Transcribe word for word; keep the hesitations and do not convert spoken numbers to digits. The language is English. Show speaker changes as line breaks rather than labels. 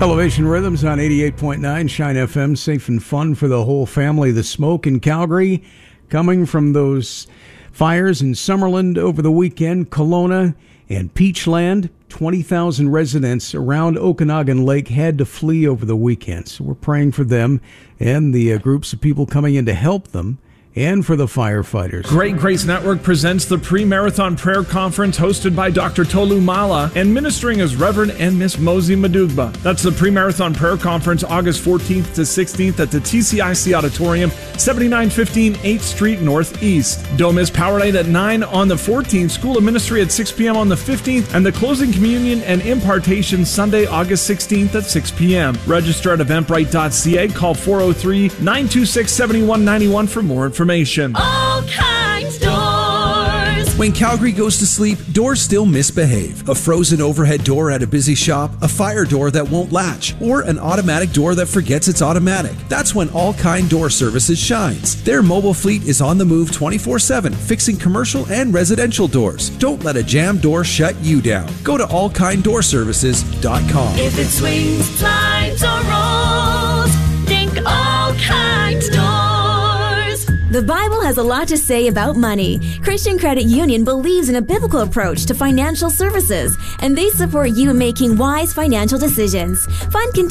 Elevation Rhythms on eighty-eight point nine Shine F M, safe and fun for the whole family. The smoke in Calgary coming from those fires in Summerland over the weekend, Kelowna and Peachland. twenty thousand residents around Okanagan Lake had to flee over the weekend. So we're praying for them and the uh, groups of people coming in to help them, and for the firefighters.
Great Grace Network presents the Pre-Marathon Prayer Conference hosted by Doctor Tolu Mala and ministering as Reverend and Miss Mosey Madugba. That's the Pre-Marathon Prayer Conference August fourteenth to sixteenth at the T C I C Auditorium, seventy-nine fifteen eighth Street Northeast. Don't miss Power Night at nine on the fourteenth, School of Ministry at six p.m. on the fifteenth, and the closing communion and impartation Sunday, August sixteenth at six p.m. Register at eventbrite dot c a. Call four oh three, nine two six, seven one nine one for more information.
All Kinds Doors.
When Calgary goes to sleep, doors still misbehave. A frozen overhead door at a busy shop, a fire door that won't latch, or an automatic door that forgets it's automatic. That's when All Kind Door Services shines. Their mobile fleet is on the move twenty-four seven, fixing commercial and residential doors. Don't let a jammed door shut you down. Go to all kind door services dot com.
If it swings, slides, or rolls, think All Kinds Doors.
The Bible has a lot to say about money. Christian Credit Union believes in a biblical approach to financial services, and they support you making wise financial decisions. Fund